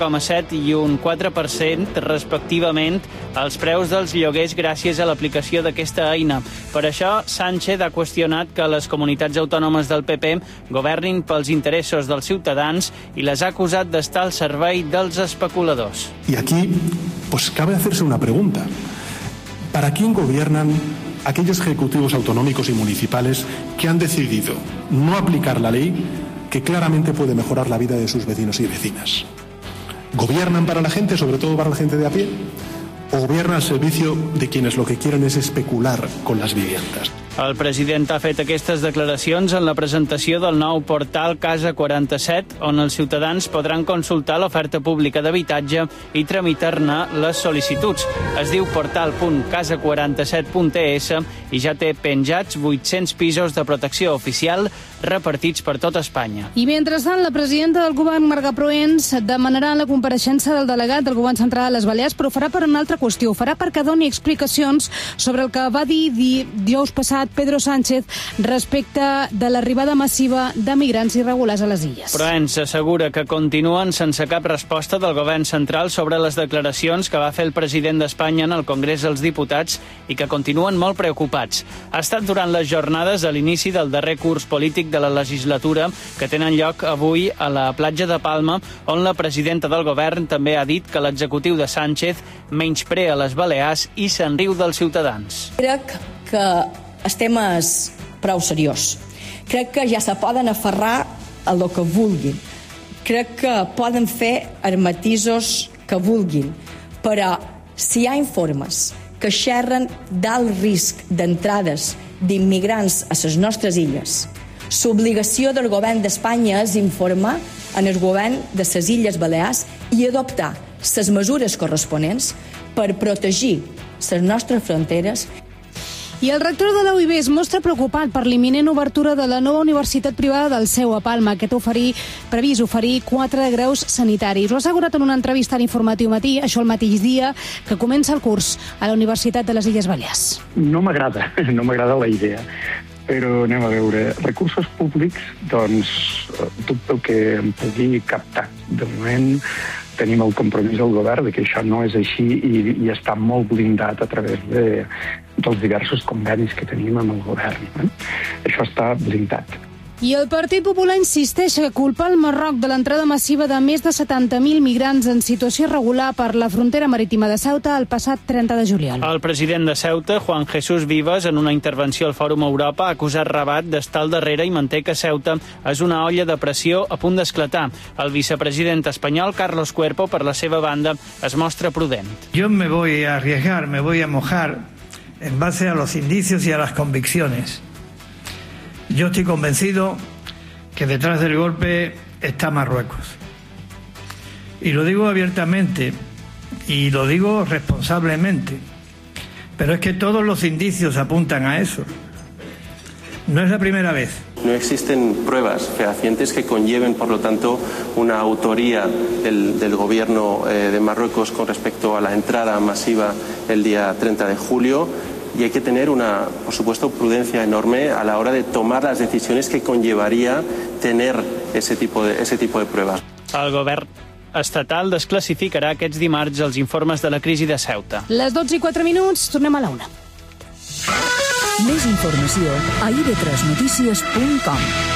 4,7 i un 4%, respectivament, als preus dels lloguers gràcies a l'aplicació d'aquesta eina. Per això, Sánchez ha qüestionat que les comunitats autònomes del PP governin pels interessos dels ciutadans i les ha acusat d'estar al servei dels especuladors. Y aquí, pues cabe hacerse una pregunta. ¿Para quién gobiernan aquellos ejecutivos autonómicos y municipales que han decidido no aplicar la ley que claramente puede mejorar la vida de sus vecinos y vecinas? ¿Gobiernan para la gente, sobre todo para la gente de a pie? ¿O gobiernan al servicio de quienes lo que quieren es especular con las viviendas? El president ha fet aquestes declaracions en la presentació del nou portal Casa 47, on els ciutadans podran consultar l'oferta pública d'habitatge i tramitar-ne les sol·licituds. Es diu portal.casa47.es i ja té penjats 800 pisos de protecció oficial repartits per tot Espanya. I mentrestant, la presidenta del govern, Marga Proens, demanarà la compareixença del delegat del govern central a les Balears, però ho farà per una altra qüestió. Ho farà perquè doni explicacions sobre el que va dir dijous passat Pedro Sánchez respecte de l'arribada massiva de migrants irregulars a les illes. Proens assegura que continuen sense cap resposta del govern central sobre les declaracions que va fer el president d'Espanya en el Congrés dels Diputats i que continuen molt preocupats. Ha estat durant les jornades a l'inici del darrer curs polític de la legislatura que tenen lloc avui a la platja de Palma, on la presidenta del govern també ha dit que l'executiu de Sánchez menysprea les Balears i se'n riu dels ciutadans. Crec que el tema és prou seriós. Crec que ja se poden aferrar a lo que vulguin. Crec que poden fer els matisos que vulguin. Però si hi ha informes que xerren d'alt risc d'entrades d'immigrants a les nostres illes, l'obligació del govern d'Espanya és informar en el govern de les Illes Balears i adoptar les mesures corresponents per protegir les nostres fronteres. I el rector de la UIB es mostra preocupat per l'imminent obertura de la nova universitat privada del seu a Palma, que té previst oferir 4 graus sanitaris. Ho ha assegurat en una entrevista a l'Informatiu Matí, això el mateix dia que comença el curs a la Universitat de les Illes Balears. No m'agrada la idea, però anem a veure. Recursos públics, doncs, tot el que em pugui captar. De moment tenim el compromís del govern de que això no és així i està molt blindat a través dels diversos convenis que tenim amb el govern. Això està blindat. I el Partit Popular insisteix que culpar el Marroc de l'entrada massiva de més de 70.000 migrants en situació irregular per la frontera marítima de Ceuta el passat 30 de juliol. El president de Ceuta, Juan Jesús Vives, en una intervenció al Fòrum Europa, ha acusat Rabat d'estar al darrere i manté que Ceuta és una olla de pressió a punt d'esclatar. El vicepresident espanyol, Carlos Cuerpo, per la seva banda, es mostra prudent. Yo me voy a arriesgar, me voy a mojar en base a los indicios y a las convicciones. Yo estoy convencido que detrás del golpe está Marruecos. Y lo digo abiertamente y lo digo responsablemente. Pero es que todos los indicios apuntan a eso. No es la primera vez. No existen pruebas fehacientes que conlleven, por lo tanto, una autoría del gobierno de Marruecos con respecto a la entrada masiva el día 30 de julio. Y hay que tener por supuesto, prudencia enorme a la hora de tomar las decisiones que conllevaría tener ese tipo de pruebas. El govern estatal desclassificarà aquests dimarts els informes de la crisi de Ceuta. Les 12:04, tornem a la 1. Més informació a ib3notícies.com.